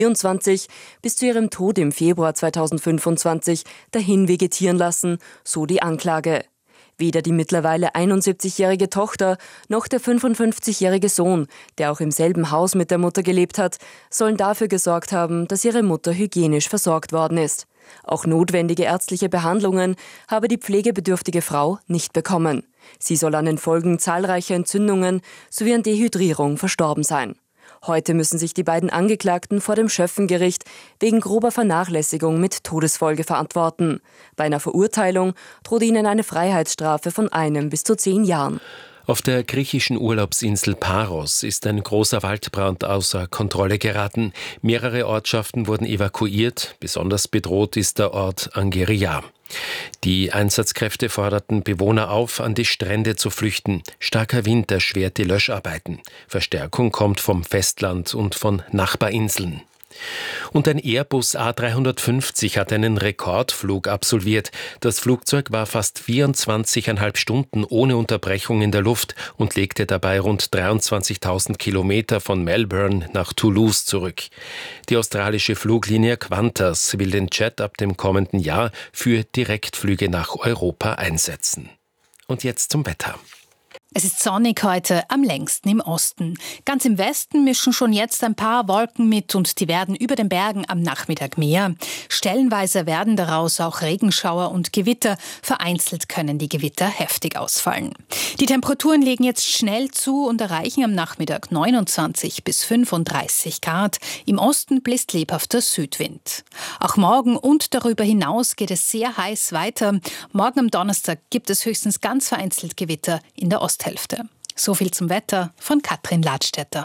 2024 bis zu ihrem Tod im Februar 2025 dahin vegetieren lassen, so die Anklage. Weder die mittlerweile 71-jährige Tochter noch der 55-jährige Sohn, der auch im selben Haus mit der Mutter gelebt hat, sollen dafür gesorgt haben, dass ihre Mutter hygienisch versorgt worden ist. Auch notwendige ärztliche Behandlungen habe die pflegebedürftige Frau nicht bekommen. Sie soll an den Folgen zahlreicher Entzündungen sowie an Dehydrierung verstorben sein. Heute müssen sich die beiden Angeklagten vor dem Schöffengericht wegen grober Vernachlässigung mit Todesfolge verantworten. Bei einer Verurteilung droht ihnen eine Freiheitsstrafe von 1 bis zu 10 Jahren. Auf der griechischen Urlaubsinsel Paros ist ein großer Waldbrand außer Kontrolle geraten. Mehrere Ortschaften wurden evakuiert. Besonders bedroht ist der Ort Angeria. Die Einsatzkräfte forderten Bewohner auf, an die Strände zu flüchten. Starker Wind erschwert die Löscharbeiten. Verstärkung kommt vom Festland und von Nachbarinseln. Und ein Airbus A350 hat einen Rekordflug absolviert. Das Flugzeug war fast 24,5 Stunden ohne Unterbrechung in der Luft und legte dabei rund 23.000 Kilometer von Melbourne nach Toulouse zurück. Die australische Fluglinie Qantas will den Jet ab dem kommenden Jahr für Direktflüge nach Europa einsetzen. Und jetzt zum Wetter. Es ist sonnig heute, am längsten im Osten. Ganz im Westen mischen schon jetzt ein paar Wolken mit und die werden über den Bergen am Nachmittag mehr. Stellenweise werden daraus auch Regenschauer und Gewitter. Vereinzelt können die Gewitter heftig ausfallen. Die Temperaturen legen jetzt schnell zu und erreichen am Nachmittag 29 bis 35 Grad. Im Osten bläst lebhafter Südwind. Auch morgen und darüber hinaus geht es sehr heiß weiter. Morgen am Donnerstag gibt es höchstens ganz vereinzelt Gewitter in der Osthälfte. So viel zum Wetter von Katrin Ladstätter.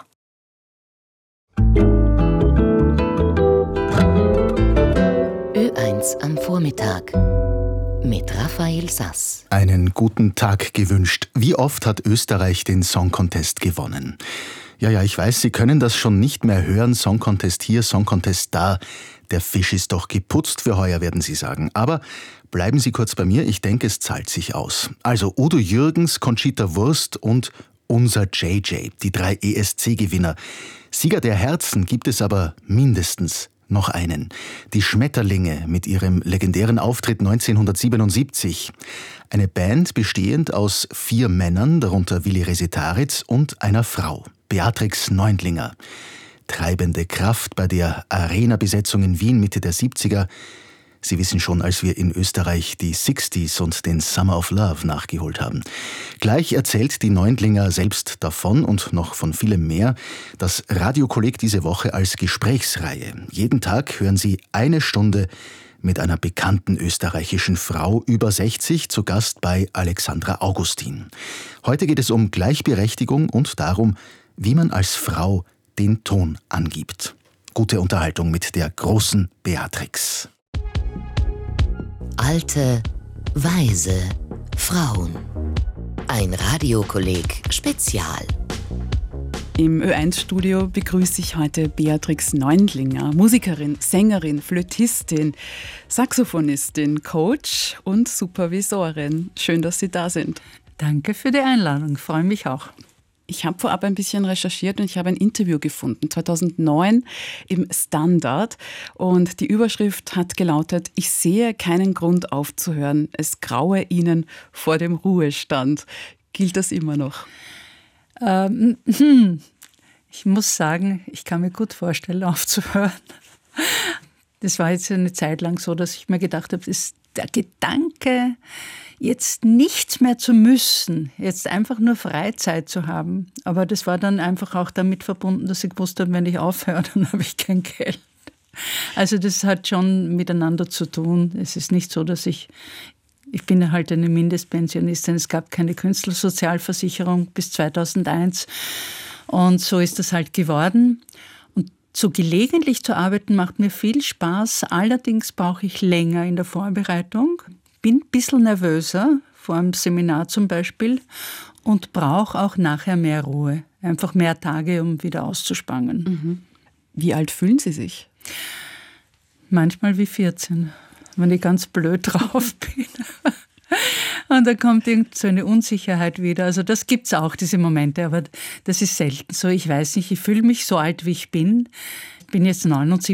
Ö1 am Vormittag mit Raphael Sass. Einen guten Tag gewünscht. Wie oft hat Österreich den Song Contest gewonnen? Ja, ich weiß, Sie können das schon nicht mehr hören. Song Contest hier, Song Contest da. Der Fisch ist doch geputzt für heuer, werden Sie sagen. Aber bleiben Sie kurz bei mir, ich denke, es zahlt sich aus. Also Udo Jürgens, Conchita Wurst und unser JJ, die 3 ESC-Gewinner. Sieger der Herzen gibt es aber mindestens noch einen. Die Schmetterlinge mit ihrem legendären Auftritt 1977. Eine Band bestehend aus 4 Männern, darunter Willi Resetaritz, und einer Frau, Beatrix Neundlinger. Treibende Kraft bei der Arena-Besetzung in Wien Mitte der 70er. Sie wissen schon, als wir in Österreich die 60s und den Summer of Love nachgeholt haben. Gleich erzählt die Neundlinger selbst davon und noch von vielem mehr. Das Radiokolleg diese Woche als Gesprächsreihe. Jeden Tag hören Sie 1 Stunde mit einer bekannten österreichischen Frau über 60 zu Gast bei Alexandra Augustin. Heute geht es um Gleichberechtigung und darum, wie man als Frau den Ton angibt. Gute Unterhaltung mit der großen Beatrix. Alte, weise Frauen. Ein Radiokolleg Spezial. Im Ö1-Studio begrüße ich heute Beatrix Neundlinger, Musikerin, Sängerin, Flötistin, Saxophonistin, Coach und Supervisorin. Schön, dass Sie da sind. Danke für die Einladung, freue mich auch. Ich habe vorab ein bisschen recherchiert und ich habe ein Interview gefunden, 2009 im Standard. Und die Überschrift hat gelautet: Ich sehe keinen Grund aufzuhören, es graue Ihnen vor dem Ruhestand. Gilt das immer noch? Ich muss sagen, ich kann mir gut vorstellen, aufzuhören. Das war jetzt eine Zeit lang so, dass ich mir gedacht habe, ist der Gedanke, jetzt nichts mehr zu müssen, jetzt einfach nur Freizeit zu haben. Aber das war dann einfach auch damit verbunden, dass ich gewusst habe, wenn ich aufhöre, dann habe ich kein Geld. Also das hat schon miteinander zu tun. Es ist nicht so, dass ich bin halt eine Mindestpensionistin. Es gab keine Künstlersozialversicherung bis 2001. Und so ist das halt geworden. Und so gelegentlich zu arbeiten macht mir viel Spaß. Allerdings brauche ich länger in der Vorbereitung. Bin ein bisschen nervöser, vor einem Seminar zum Beispiel, und brauche auch nachher mehr Ruhe. Einfach mehr Tage, um wieder auszuspannen. Mhm. Wie alt fühlen Sie sich? Manchmal wie 14, wenn ich ganz blöd drauf bin. Und da kommt irgend so eine Unsicherheit wieder. Also das gibt es auch, diese Momente, aber das ist selten so. Ich weiß nicht, ich fühle mich so alt, wie ich bin. Ich bin jetzt 79.